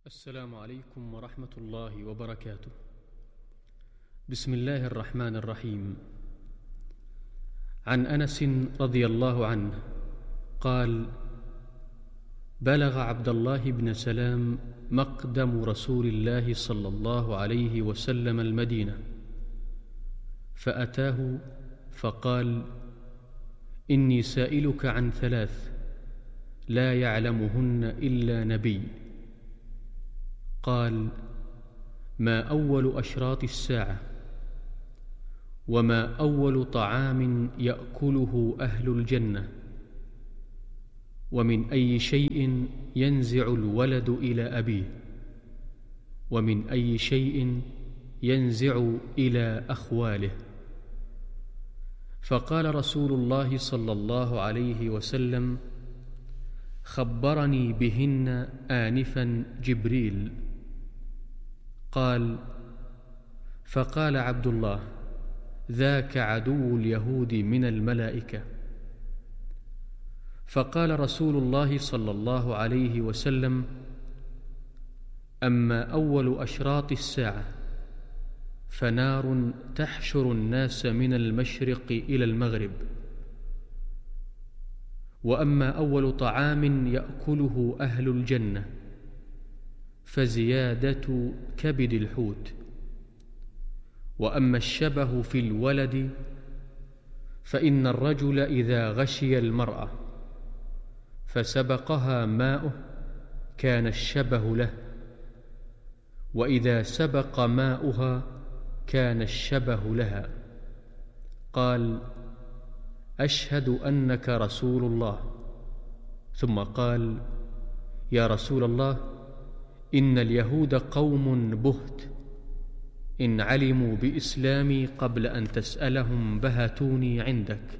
السلام عليكم ورحمة الله وبركاته. بسم الله الرحمن الرحيم. عن أنس رضي الله عنه قال: بلغ عبد الله بن سلام مقدم رسول الله صلى الله عليه وسلم المدينة، فأتاه فقال: إني سائلك عن ثلاث لا يعلمهن إلا نبي. قال: ما أول أشراط الساعة؟ وما أول طعام يأكله أهل الجنة؟ ومن أي شيء ينزع الولد إلى أبيه؟ ومن أي شيء ينزع إلى أخواله؟ فقال رسول الله صلى الله عليه وسلم: خبرني بهن آنفا جبريل. قال: فقال عبد الله: ذاك عدو اليهود من الملائكة. فقال رسول الله صلى الله عليه وسلم: أما أول أشراط الساعة فنار تحشر الناس من المشرق إلى المغرب. وأما أول طعام يأكله أهل الجنة فزيادة كبد الحوت. وأما الشبه في الولد فإن الرجل إذا غشي المرأة فسبقها ماؤه كان الشبه له، وإذا سبق ماؤها كان الشبه لها. قال: أشهد أنك رسول الله. ثم قال: يا رسول الله، إن اليهود قوم بهت، إن علموا بإسلامي قبل أن تسألهم بهتوني عندك.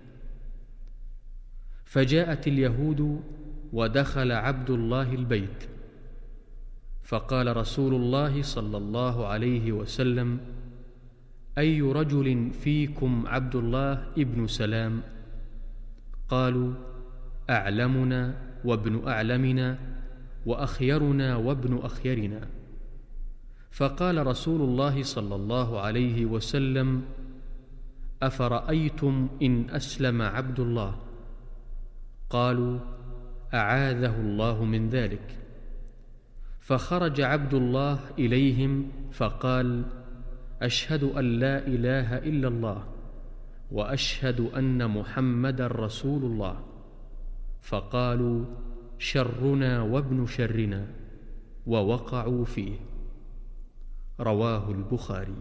فجاءت اليهود ودخل عبد الله البيت، فقال رسول الله صلى الله عليه وسلم: أي رجل فيكم عبد الله ابن سلام؟ قالوا: أعلمنا وابن أعلمنا وأخيرنا وابن أخيرنا. فقال رسول الله صلى الله عليه وسلم: أفرأيتم إن أسلم عبد الله؟ قالوا: أعاذه الله من ذلك. فخرج عبد الله إليهم فقال: أشهد أن لا إله إلا الله وأشهد أن محمدا رسول الله. فقالوا: شرنا وابن شرنا، ووقعوا فيه. رواه البخاري.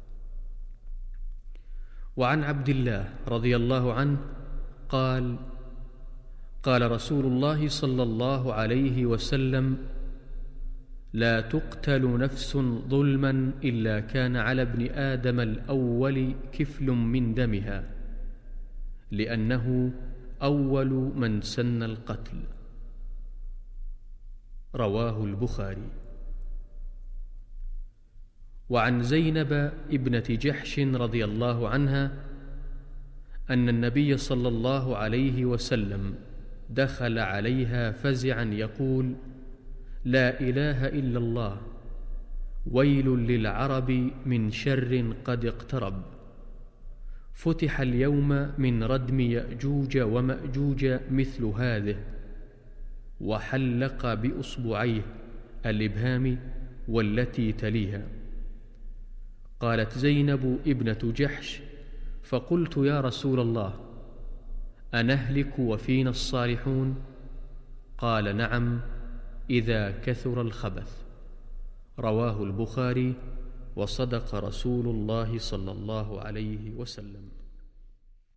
وعن عبد الله رضي الله عنه قال: قال رسول الله صلى الله عليه وسلم: لا تقتل نفس ظلما إلا كان على ابن آدم الأول كفل من دمها، لأنه أول من سن القتل. رواه البخاري. وعن زينب ابنة جحش رضي الله عنها أن النبي صلى الله عليه وسلم دخل عليها فزعا يقول: لا إله إلا الله، ويل للعرب من شر قد اقترب. فتح اليوم من ردم يأجوج ومأجوج مثل هذه، وحلق بأصبعيه الإبهام والتي تليها. قالت زينب ابنة جحش: فقلت: يا رسول الله، أنهلك وفينا الصالحون؟ قال: نعم، إذا كثر الخبث. رواه البخاري. وصدق رسول الله صلى الله عليه وسلم.